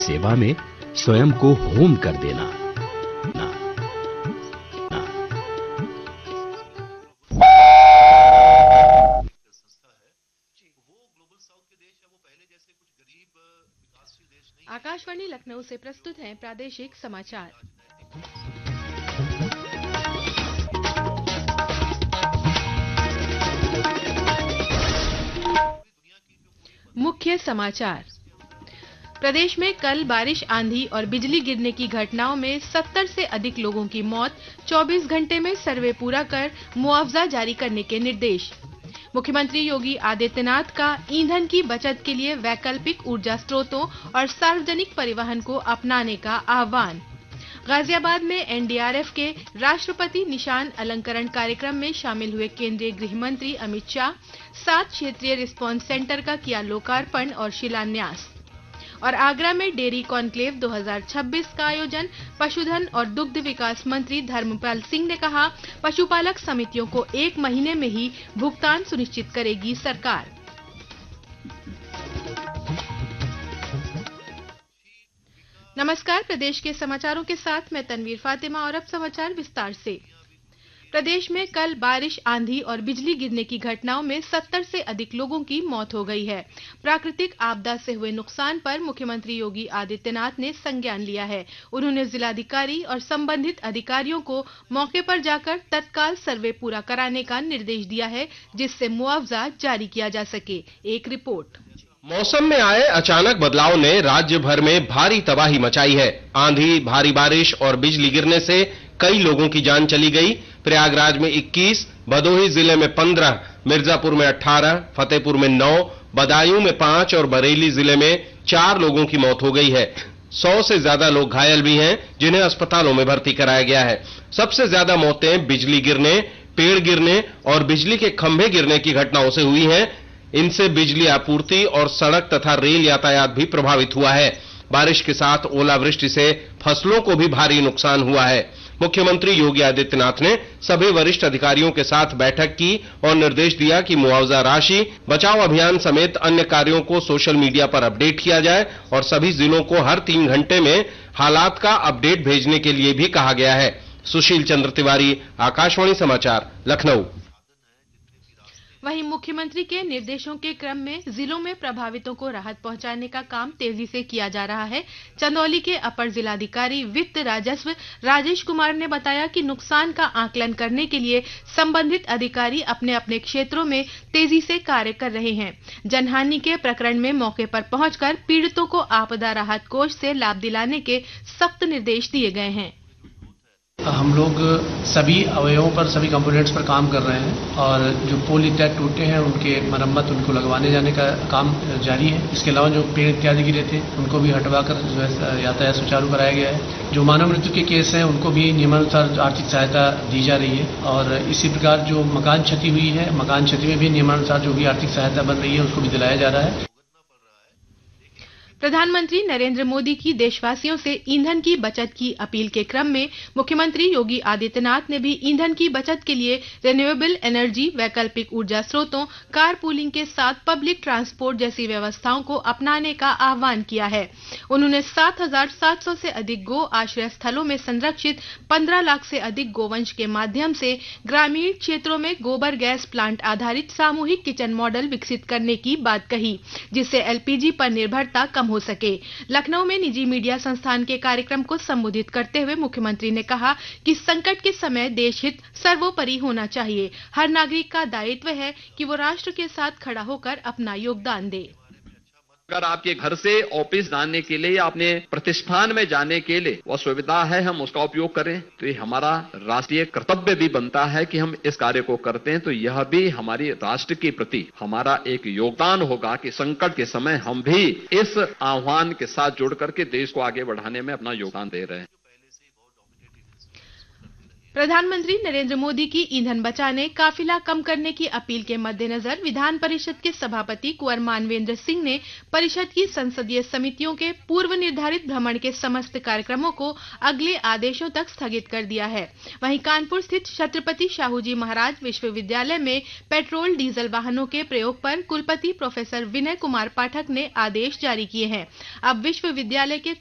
सेवा में स्वयं को होम कर देना। आकाशवाणी लखनऊ से प्रस्तुत हैं प्रादेशिक समाचार। मुख्य समाचार। प्रदेश में कल बारिश, आंधी और बिजली गिरने की घटनाओं में 70 से अधिक लोगों की मौत। 24 घंटे में सर्वे पूरा कर मुआवजा जारी करने के निर्देश। मुख्यमंत्री योगी आदित्यनाथ का ईंधन की बचत के लिए वैकल्पिक ऊर्जा स्रोतों और सार्वजनिक परिवहन को अपनाने का आह्वान। गाजियाबाद में एनडीआरएफ के राष्ट्रपति निशान अलंकरण कार्यक्रम में शामिल हुए केंद्रीय गृह मंत्री अमित शाह। 7 क्षेत्रीय रिस्पांस सेंटर का किया लोकार्पण और शिलान्यास। और आगरा में डेयरी कॉन्क्लेव 2026 का आयोजन। पशुधन और दुग्ध विकास मंत्री धर्मपाल सिंह ने कहा, पशुपालक समितियों को 1 महीने में ही भुगतान सुनिश्चित करेगी सरकार। नमस्कार, प्रदेश के समाचारों के साथ मैं तनवीर फातिमा। और अब समाचार विस्तार से। प्रदेश में कल बारिश, आंधी और बिजली गिरने की घटनाओं में 70 से अधिक लोगों की मौत हो गई है। प्राकृतिक आपदा से हुए नुकसान पर मुख्यमंत्री योगी आदित्यनाथ ने संज्ञान लिया है। उन्होंने जिलाधिकारी और संबंधित अधिकारियों को मौके पर जाकर तत्काल सर्वे पूरा कराने का निर्देश दिया है, जिससे मुआवजा जारी किया जा सके। एक रिपोर्ट। मौसम में आए अचानक बदलाव ने राज्य भर में भारी तबाही मचाई है। आंधी, भारी बारिश और बिजली गिरने से कई लोगों की जान चली गई। प्रयागराज में 21, भदोही जिले में 15, मिर्जापुर में 18, फतेहपुर में 9, बदायूं में 5 और बरेली जिले में 4 लोगों की मौत हो गई है। 100 से ज्यादा लोग घायल भी हैं, जिन्हें अस्पतालों में भर्ती कराया गया है। सबसे ज्यादा मौतें बिजली गिरने, पेड़ गिरने और बिजली के खंभे गिरने की घटनाओं से हुई हैं। इनसे बिजली आपूर्ति और सड़क तथा रेल यातायात भी प्रभावित हुआ है। बारिश के साथ ओलावृष्टि से फसलों को भी भारी नुकसान हुआ है। मुख्यमंत्री योगी आदित्यनाथ ने सभी वरिष्ठ अधिकारियों के साथ बैठक की और निर्देश दिया कि मुआवजा राशि, बचाव अभियान समेत अन्य कार्यों को सोशल मीडिया पर अपडेट किया जाए और सभी जिलों को हर 3 घंटे में हालात का अपडेट भेजने के लिए भी कहा गया है। सुशील चंद्र तिवारी, आकाशवाणी समाचार, लखनऊ। वहीं मुख्यमंत्री के निर्देशों के क्रम में जिलों में प्रभावितों को राहत पहुंचाने का काम तेजी से किया जा रहा है। चंदौली के अपर जिलाधिकारी वित्त राजस्व राजेश कुमार ने बताया कि नुकसान का आकलन करने के लिए संबंधित अधिकारी अपने अपने क्षेत्रों में तेजी से कार्य कर रहे हैं। जनहानि के प्रकरण में मौके पर पहुंचकर पीड़ितों को आपदा राहत कोष से लाभ दिलाने के सख्त निर्देश दिए गए हैं। हम लोग सभी अवयवों पर, सभी कंपोनेंट्स पर काम कर रहे हैं और जो पोल इत्यादि टूटे हैं उनके मरम्मत, उनको लगवाने जाने का काम जारी है। इसके अलावा जो पेड़ इत्यादि गिरे थे उनको भी हटवाकर जो है यातायात सुचारू कराया गया है। जो मानव मृत्यु के केस हैं उनको भी नियमानुसार आर्थिक सहायता दी जा रही है और इसी प्रकार जो मकान क्षति हुई है, मकान क्षति में भी नियमानुसार जो भी आर्थिक सहायता बन रही है उसको भी दिलाया जा रहा है। प्रधानमंत्री नरेंद्र मोदी की देशवासियों से ईंधन की बचत की अपील के क्रम में मुख्यमंत्री योगी आदित्यनाथ ने भी ईंधन की बचत के लिए रिन्यूएबल एनर्जी, वैकल्पिक ऊर्जा स्रोतों, कार पूलिंग के साथ पब्लिक ट्रांसपोर्ट जैसी व्यवस्थाओं को अपनाने का आह्वान किया है। उन्होंने 7,700 से अधिक गो आश्रय स्थलों में संरक्षित 15 लाख से अधिक गोवंश के माध्यम से ग्रामीण क्षेत्रों में गोबर गैस प्लांट आधारित सामूहिक किचन मॉडल विकसित करने की बात कही, जिससे एलपीजी पर निर्भरता कम हो सके। लखनऊ में निजी मीडिया संस्थान के कार्यक्रम को संबोधित करते हुए मुख्यमंत्री ने कहा कि संकट के समय देश हित सर्वोपरि होना चाहिए। हर नागरिक का दायित्व है कि वो राष्ट्र के साथ खड़ा होकर अपना योगदान दे। अगर आपके घर से ऑफिस जाने के लिए या अपने प्रतिष्ठान में जाने के लिए वह सुविधा है, हम उसका उपयोग करें, तो ये हमारा राष्ट्रीय कर्तव्य भी बनता है कि हम इस कार्य को करते हैं। तो यह भी हमारी राष्ट्र के प्रति हमारा एक योगदान होगा कि संकट के समय हम भी इस आह्वान के साथ जुड़ करके देश को आगे बढ़ाने में अपना योगदान दे रहे हैं। प्रधानमंत्री नरेंद्र मोदी की ईंधन बचाने काफिला कम करने की अपील के मद्देनजर विधान परिषद के सभापति कुंवर मानवेंद्र सिंह ने परिषद की संसदीय समितियों के पूर्व निर्धारित भ्रमण के समस्त कार्यक्रमों को अगले आदेशों तक स्थगित कर दिया है। वहीं कानपुर स्थित छत्रपति शाहूजी महाराज विश्वविद्यालय में पेट्रोल डीजल वाहनों के प्रयोग पर कुलपति प्रोफेसर विनय कुमार पाठक ने आदेश जारी किए हैं। अब विश्वविद्यालय के